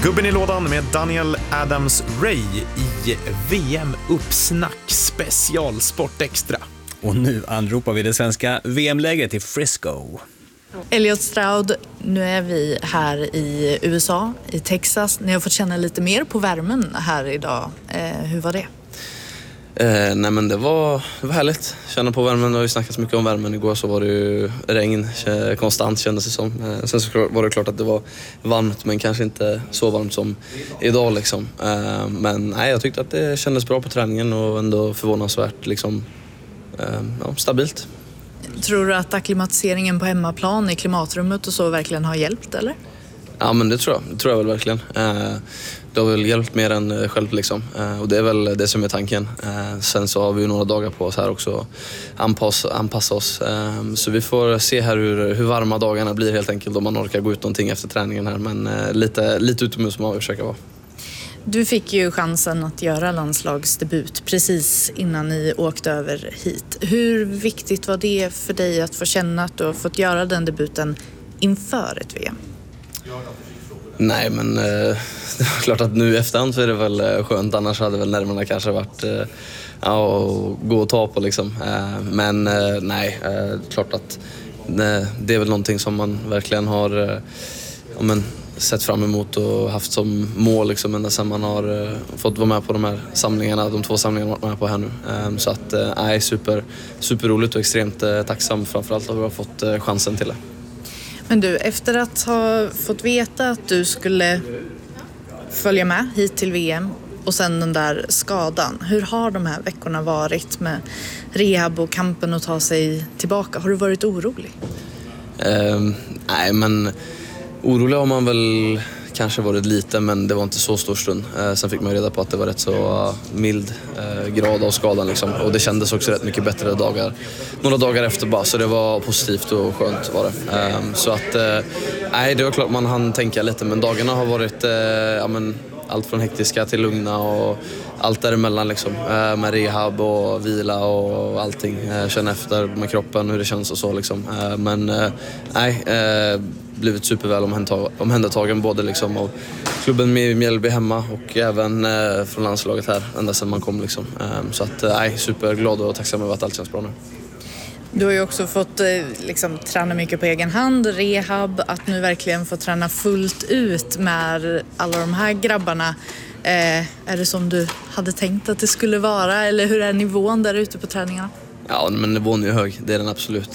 Gubben i lådan med Daniel Adams-Ray i VM-uppsnack specialsport extra. Och nu anropar vi det svenska VM-lägret i Frisco. Elliot Stroud, nu är vi här i USA, i Texas. Ni har fått känna lite mer på värmen här idag. Hur var det? Nej, men det var härligt. Känna på värmen. Det har ju snackats mycket om värmen. Igår så var det ju regn konstant, kändes det som. Sen så var det klart att det var varmt, men kanske inte så varmt som idag liksom. Men nej, jag tyckte att det kändes bra på träningen och ändå förvånansvärt liksom, stabilt. Tror du att akklimatiseringen på hemmaplan i klimatrummet och så verkligen har hjälpt, eller? Ja, men det tror jag väl verkligen. Det har väl hjälpt mer än själv liksom. Och det är väl det som är tanken. Sen så har vi ju några dagar på oss här också anpassa oss. Så vi får se här hur varma dagarna blir helt enkelt, om man orkar gå ut någonting efter träningen här. Men lite utomhus som man försöker vara. Du fick ju chansen att göra landslagsdebut precis innan ni åkte över hit. Hur viktigt var det för dig att få känna att du har fått göra den debuten inför ett VM? Nej, men det är klart att nu efterhand så är det väl skönt. Annars hade väl nerverna kanske varit gå och ta på liksom. Men nej, klart att det är väl någonting som man verkligen har sett fram emot och haft som mål liksom, ända sedan man har fått vara med på de här samlingarna, de 2 samlingarna man varit med på här nu. Så att super roligt och extremt tacksam framförallt att vi har fått chansen till det. Men du, efter att ha fått veta att du skulle följa med hit till VM och sen den där skadan, hur har de här veckorna varit med rehab och kampen att ta sig tillbaka? Har du varit orolig? Nej, men orolig har man väl kanske varit lite, men det var inte så stor stund. Sen fick man reda på att det var rätt så mild grad av skadan liksom. Och det kändes också rätt mycket bättre några dagar efter bara, så det var positivt och skönt var det. Så att nej, det var klart man hann tänka lite, men dagarna har varit allt från hektiska till lugna och allt däremellan liksom, med rehab och vila och allting. Känna efter med kroppen hur det känns och så liksom. Men blivit superväl omhändertagen både liksom av klubben med Mjällby hemma och även från landslaget här ända sedan man kom liksom. Så att superglad och tacksam över att allt känns bra nu. Du har ju också fått träna mycket på egen hand, rehab, att nu verkligen få träna fullt ut med alla de här grabbarna. Är det som du hade tänkt att det skulle vara, eller hur är nivån där ute på träningarna? Ja, men nivån är ju hög, det är den absolut.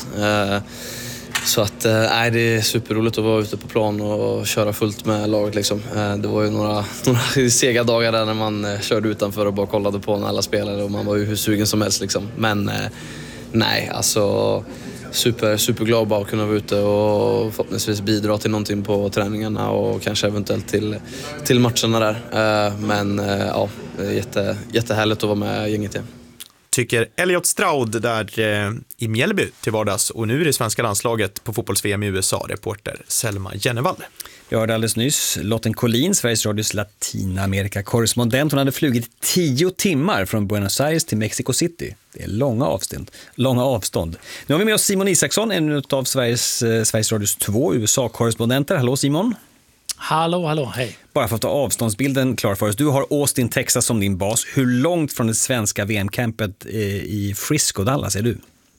Så att det är superroligt att vara ute på plan och köra fullt med laget liksom. Det var ju några sega dagar där när man körde utanför och bara kollade på alla spelare och man var ju hur sugen som helst liksom. Men nej, alltså superglad bara att kunna vara ute och förhoppningsvis bidra till någonting på träningarna och kanske eventuellt till matcherna där. Men jättehärligt att vara med gänget igen. Tycker Elliot Stroud där i Mjällby till vardags, och nu är det svenska landslaget på fotbolls-VM i USA, reporter Selma Jennevall. Jag hörde alldeles nyss Lotten Collin, Sveriges Radios Latinamerika-korrespondent. Hon hade flugit 10 timmar från Buenos Aires till Mexico City. Det är långa avstånd. Nu har vi med oss Simon Isaksson, en av Sveriges Radios 2 USA-korrespondenter. Hallå Simon. Hallå, hej. Bara för att ta avståndsbilden klar för oss. Du har Austin, Texas som din bas. Hur långt från det svenska VM-campet i Frisco, Dallas är du?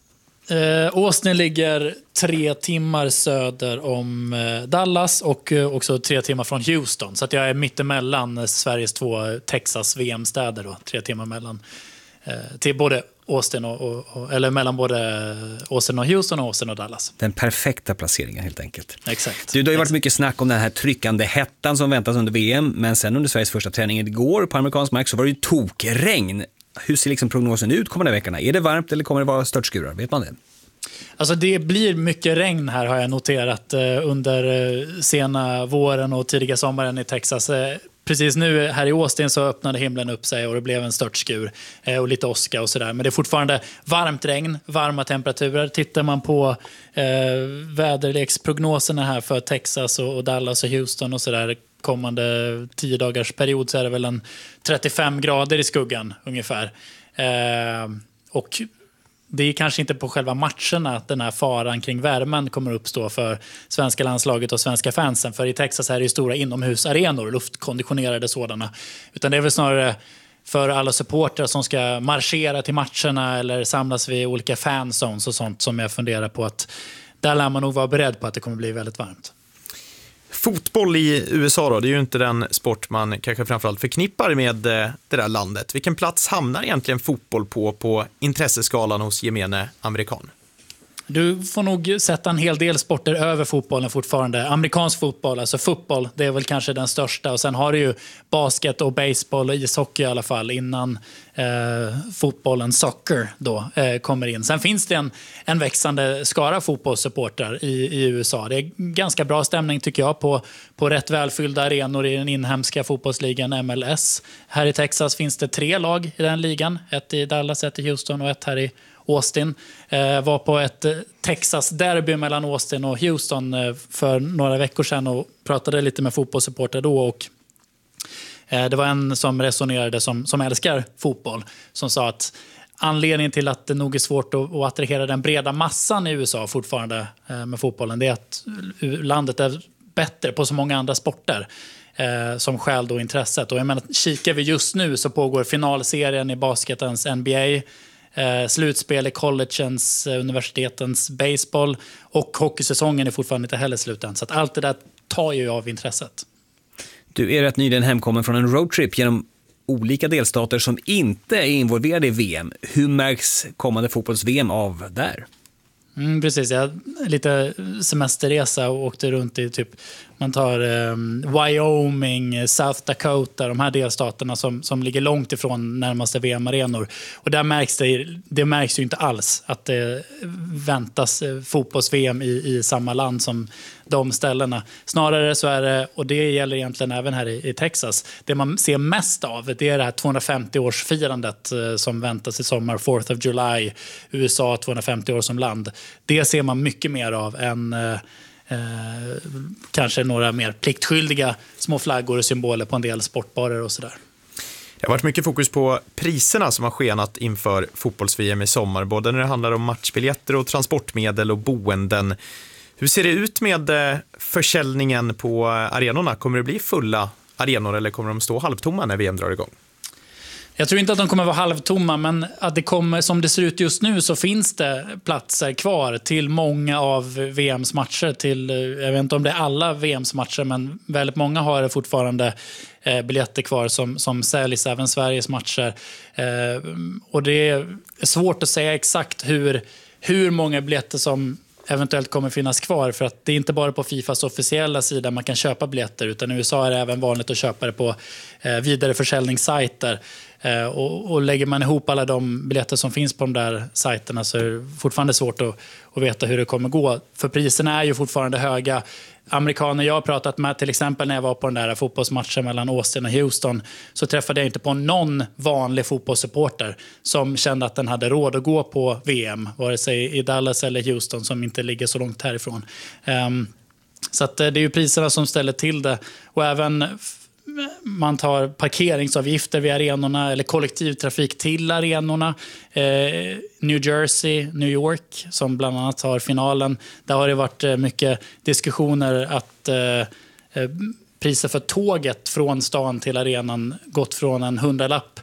Austin ligger 3 timmar söder om Dallas och också 3 timmar från Houston. Så att jag är mittemellan Sveriges 2 Texas VM-städer då. 3 timmar mellan till både Austin eller mellan både Austin och Houston och Austin och Dallas. Den perfekta placeringen helt enkelt. Exakt. Du har ju varit mycket snack om den här tryckande hettan som väntas under VM, men sen under Sveriges första träning igår på amerikansk mark så var det ju tokregn. Hur ser liksom prognosen ut kommande veckorna? Är det varmt eller kommer det vara störtskurar? Vet man det? Alltså det blir mycket regn här har jag noterat under sena våren och tidiga sommaren i Texas. Precis nu här i Austin så öppnade himlen upp sig och det blev en störtskur och lite åska och sådär. Men det är fortfarande varmt regn, varma temperaturer. Tittar man på väderleksprognoserna här för Texas och Dallas och Houston och sådär kommande 10 dagars period så är det väl en 35 grader i skuggan ungefär. Och det är kanske inte på själva matcherna att den här faran kring värmen kommer uppstå för svenska landslaget och svenska fansen. För i Texas är det ju stora inomhusarenor, luftkonditionerade sådana. Utan det är väl snarare för alla supportrar som ska marschera till matcherna eller samlas vid olika fanzones och sånt som jag funderar på att där lär man nog vara beredd på att det kommer bli väldigt varmt. Fotboll i USA då, det är ju inte den sport man kanske framförallt förknippar med det där landet. Vilken plats hamnar egentligen fotboll på intresseskalan hos gemene amerikan? Du får nog sätta en hel del sporter över fotbollen fortfarande. Amerikansk fotboll, alltså fotboll, det är väl kanske den största. Och sen har du ju basket och baseball och ishockey i alla fall innan fotbollen, soccer då, kommer in. Sen finns det en växande skara fotbollssupportrar i USA. Det är ganska bra stämning tycker jag på rätt välfyllda arenor i den inhemska fotbollsligan MLS. Här i Texas finns det 3 lag i den ligan. Ett i Dallas, ett i Houston och ett här i Austin. Var på ett Texas-derby mellan Austin och Houston för några veckor sedan och pratade lite med fotbollssupporter då. Och det var en som resonerade som älskar fotboll som sa att anledningen till att det nog är svårt att attrahera den breda massan i USA fortfarande med fotbollen, det är att landet är bättre på så många andra sporter som skäl då intresset. Och jag menar, kikar vi just nu så pågår finalserien i basketens NBA, slutspel i collegens, universitetens baseball och hockeysäsongen är fortfarande inte heller sluten. Så att allt det där tar ju av intresset. Du är rätt nyligen hemkommen från en roadtrip genom olika delstater som inte är involverade i VM. Hur märks kommande fotbolls-VM av där? Precis, jag lite semesterresa och åkte runt i typ, man tar Wyoming, South Dakota, de här delstaterna som ligger långt ifrån närmaste VM-arenor. Och där märks det märks ju inte alls att det väntas fotbolls-VM i samma land som de ställena. Snarare så är det, och det gäller egentligen även här i Texas, det man ser mest av det är det här 250-årsfirandet som väntas i sommar, 4th of July, USA 250 år som land. Det ser man mycket mer av än kanske några mer pliktskyldiga små flaggor och symboler på en del sportbarer och sådär. Det har varit mycket fokus på priserna som har skenat inför fotbolls-VM i sommar, både när det handlar om matchbiljetter och transportmedel och boenden. Hur ser det ut med försäljningen på arenorna? Kommer det bli fulla arenor eller kommer de stå halvtomma när VM drar igång? Jag tror inte att de kommer vara halvtomma, men att det kommer, som det ser ut just nu så finns det platser kvar till många av VMs matcher. Jag vet inte om det är alla VMs matcher, men väldigt många har fortfarande biljetter kvar som säljs, även Sveriges matcher. Och det är svårt att säga exakt hur många biljetter som eventuellt kommer finnas kvar, för att det är inte bara på Fifas officiella sida man kan köpa biljetter, utan i USA är det även vanligt att köpa det på vidareförsäljningssajter. Och lägger man ihop alla de biljetter som finns på de där sajterna så är det fortfarande svårt att veta hur det kommer gå. För priserna är ju fortfarande höga. Amerikaner jag har pratat med, till exempel när jag var på den där fotbollsmatchen mellan Austin och Houston, så träffade jag inte på någon vanlig fotbollssupporter som kände att den hade råd att gå på VM, vare sig i Dallas eller Houston som inte ligger så långt härifrån. Så att det är ju priserna som ställer till det, och även man tar parkeringsavgifter vid arenorna eller kollektivtrafik till arenorna. New Jersey, New York som bland annat har finalen, där har det varit mycket diskussioner att priset för tåget från stan till arenan gått från en 100-lapp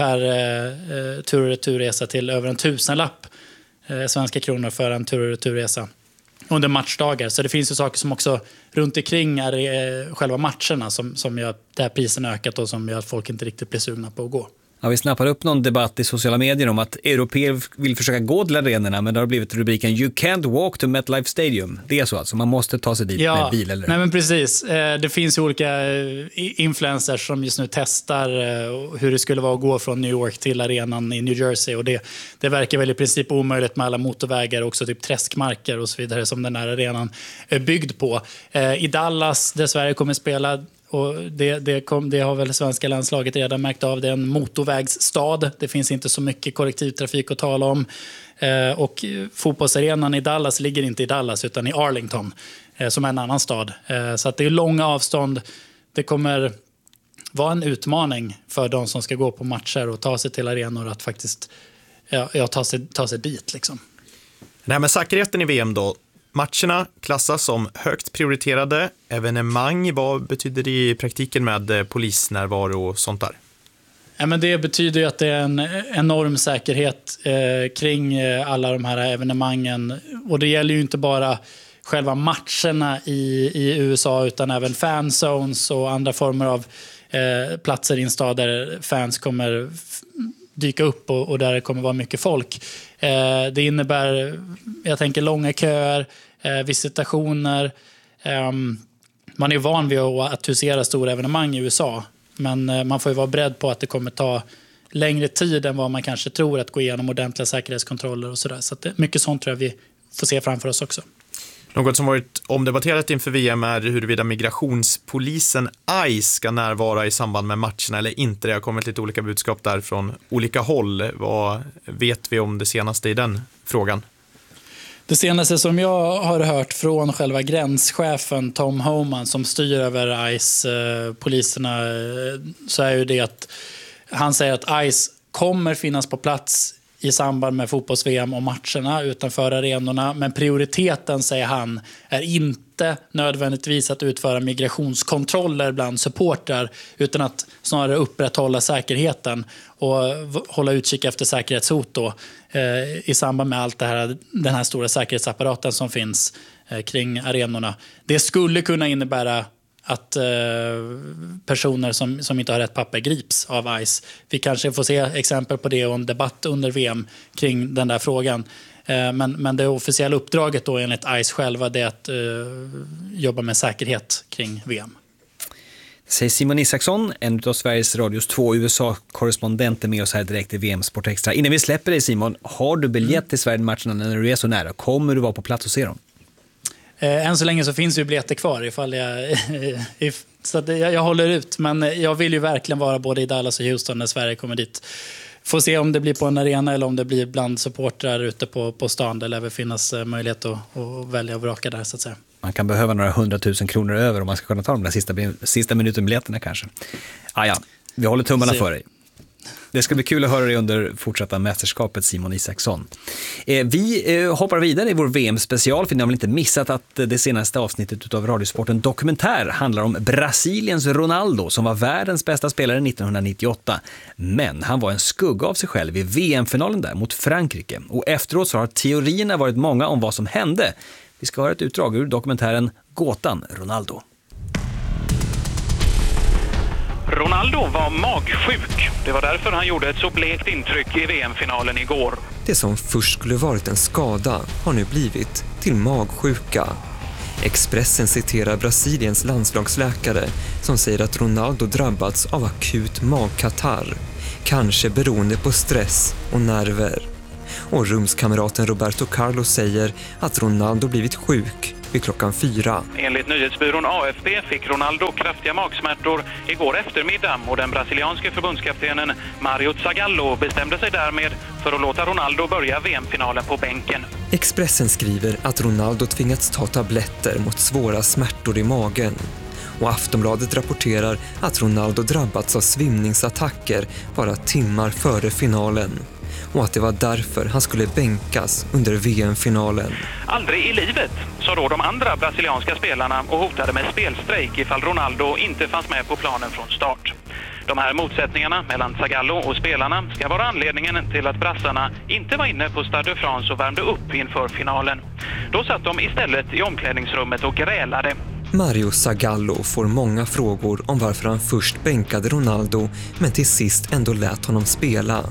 per tur- och returresa till över en 1000-lapp svenska kronor för en tur- och returresa under matchdagar. Så det finns ju saker som också runt omkring är själva matcherna som gör att det här prisen ökat och som gör att folk inte riktigt blir sugna på att gå. Ja, vi snappar upp någon debatt i sociala medier om att europeer vill försöka gå till arenorna, men det har blivit rubriken "You can't walk to MetLife Stadium". Det är så alltså, man måste ta sig dit med bil eller? Nej men precis. Det finns ju olika influencers som just nu testar hur det skulle vara att gå från New York till arenan i New Jersey, och det verkar väl i princip omöjligt med alla motorvägar och också typ träskmarker och så vidare som den här arenan är byggd på. I Dallas, där Sverige kommer spela, och det har väl svenska landslaget redan märkt av, det är en motorvägsstad. Det finns inte så mycket kollektivtrafik att tala om. Och fotbollsarenan i Dallas ligger inte i Dallas utan i Arlington, som är en annan stad. Så att det är långa avstånd. Det kommer vara en utmaning för de som ska gå på matcher och ta sig till arenor att faktiskt ta sig dit liksom. Nej, men säkerheten i VM då. Matcherna klassas som högt prioriterade evenemang. Vad betyder det i praktiken med polisnärvaro och sånt där? Ja, men det betyder ju att det är en enorm säkerhet kring alla de här evenemangen. Och det gäller ju inte bara själva matcherna i USA utan även fanzones och andra former av platser i en stad där fans kommer dyka upp och där det kommer vara mycket folk. Det innebär, jag tänker, långa köer, visitationer. Man är ju van vid att husera stora evenemang i USA. Men man får ju vara beredd på att det kommer ta längre tid än vad man kanske tror att gå igenom ordentliga säkerhetskontroller och sådär. Så att mycket sånt tror jag vi får se framför oss också. Något som varit omdebatterat inför VM är huruvida migrationspolisen ICE ska närvara i samband med matcherna eller inte. Det har kommit lite olika budskap där från olika håll. Vad vet vi om det senaste i den frågan? Det senaste som jag har hört från själva gränschefen Tom Homan som styr över ICE-poliserna så är ju det att han säger att ICE kommer finnas på plats i samband med fotbolls-VM och matcherna utanför arenorna. Men prioriteten, säger han, är inte nödvändigtvis att utföra migrationskontroller bland supportrar utan att snarare upprätthålla säkerheten och hålla utkik efter säkerhetshot då, i samband med allt det här, den här stora säkerhetsapparaten som finns kring arenorna. Det skulle kunna innebära att personer som inte har rätt papper grips av ICE. Vi kanske får se exempel på det och en debatt under VM kring den där frågan. Men det officiella uppdraget då enligt ICE själva det är att jobba med säkerhet kring VM. Säger Simon Isaksson, en av Sveriges Radios 2 USA-korrespondenter med oss här direkt i VM Sport Extra. Innan vi släpper dig, Simon, har du biljett till Sverige-matcherna när du är så nära? Kommer du vara på plats och se dem? Än så länge så finns ju biljetter kvar ifall så att jag håller ut. Men jag vill ju verkligen vara både i Dallas och Houston när Sverige kommer dit. Får se om det blir på en arena eller om det blir bland supportrar ute på stan. Det lär väl finnas möjlighet att välja och vraka där så att säga. Man kan behöva några 100 000 kronor över om man ska kunna ta de där sista minuten-biljetterna kanske. Ja, vi håller tummarna för dig. Det ska bli kul att höra dig under fortsatta mästerskapet, Simon Isaksson. Vi hoppar vidare i vår VM-special, för ni har väl inte missat att det senaste avsnittet av Radiosporten Dokumentär handlar om Brasiliens Ronaldo som var världens bästa spelare 1998. Men han var en skugga av sig själv i VM-finalen där mot Frankrike. Och efteråt så har teorierna varit många om vad som hände. Vi ska höra ett utdrag ur dokumentären Gåtan Ronaldo. Ronaldo var magsjuk. Det var därför han gjorde ett så blekt intryck i VM-finalen igår. Det som först skulle varit en skada har nu blivit till magsjuka. Expressen citerar Brasiliens landslagsläkare som säger att Ronaldo drabbats av akut magkatarr. Kanske beroende på stress och nerver. Och rumskamraten Roberto Carlos säger att Ronaldo blivit sjuk vid 4:00. Enligt nyhetsbyrån AFP fick Ronaldo kraftiga magsmärtor igår eftermiddag och den brasilianske förbundskaptenen Mario Zagallo bestämde sig därmed för att låta Ronaldo börja VM-finalen på bänken. Expressen skriver att Ronaldo tvingats ta tabletter mot svåra smärtor i magen. Och Aftonbladet rapporterar att Ronaldo drabbats av svimningsattacker bara timmar före finalen. Och att det var därför han skulle bänkas under VM-finalen. Aldrig i livet, sa då de andra brasilianska spelarna och hotade med spelstrejk ifall Ronaldo inte fanns med på planen från start. De här motsättningarna mellan Zagallo och spelarna ska vara anledningen till att brassarna inte var inne på Stade de France och värmde upp inför finalen. Då satt de istället i omklädningsrummet och grälade. Mario Zagallo får många frågor om varför han först bänkade Ronaldo men till sist ändå lät honom spela.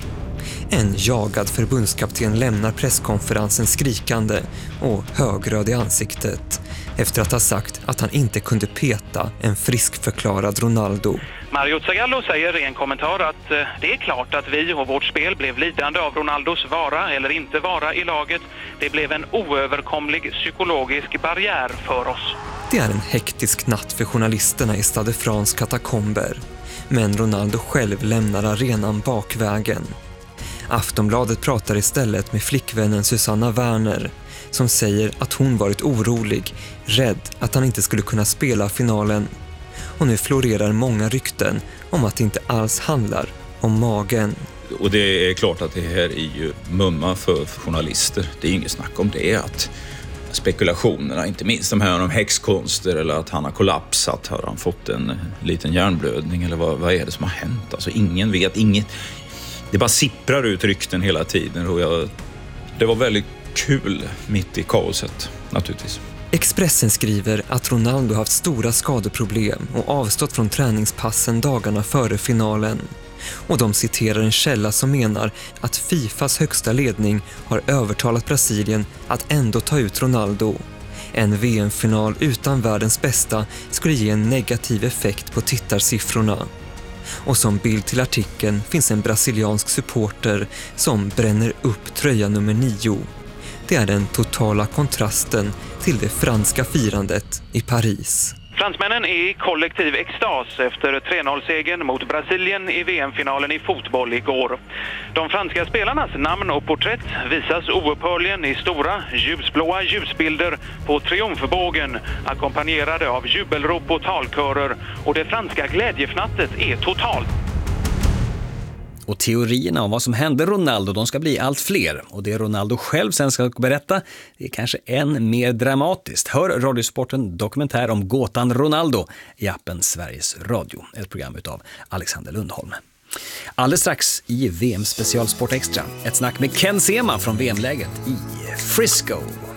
En jagad förbundskapten lämnar presskonferensen skrikande och högröd i ansiktet efter att ha sagt att han inte kunde peta en friskförklarad Ronaldo. Mario Zagallo säger i en kommentar att det är klart att vi och vårt spel blev lidande av Ronaldos vara eller inte vara i laget. Det blev en oöverkomlig psykologisk barriär för oss. Det är en hektisk natt för journalisterna i Stade de France katakomber. Men Ronaldo själv lämnar arenan bakvägen. Aftonbladet pratar istället med flickvännen Susanna Werner som säger att hon varit orolig, rädd att han inte skulle kunna spela finalen. Och nu florerar många rykten om att det inte alls handlar om magen. Och det är klart att det här är ju mumma för journalister. Det är inget snack om det, att spekulationerna, inte minst de här om häxkonster eller att han har kollapsat, har han fått en liten hjärnblödning eller vad är det som har hänt? Alltså ingen vet, det bara sipprar ut rykten hela tiden och det var väldigt kul mitt i kaoset naturligtvis. Expressen skriver att Ronaldo haft stora skadeproblem och avstått från träningspassen dagarna före finalen. Och de citerar en källa som menar att Fifas högsta ledning har övertalat Brasilien att ändå ta ut Ronaldo. En VM-final utan världens bästa skulle ge en negativ effekt på tittarsiffrorna. Och som bild till artikeln finns en brasiliansk supporter som bränner upp tröja nummer 9. Det är den totala kontrasten till det franska firandet i Paris. Fransmännen är i kollektiv extas efter 3-0-segern mot Brasilien i VM-finalen i fotboll igår. De franska spelarnas namn och porträtt visas oupphörligen i stora ljusblåa ljusbilder på triumfbågen, ackompanjerade av jubelrop och talkörer, och det franska glädjefnattet är totalt. Och teorierna om vad som hände Ronaldo, de ska bli allt fler. Och det Ronaldo själv sen ska berätta, det är kanske än mer dramatiskt. Hör Radiosporten dokumentär om gåtan Ronaldo i appen Sveriges Radio. Ett program utav Alexander Lundholm. Alldeles strax i VM Specialsport Extra. Ett snack med Ken Sema från VM-läget i Frisco.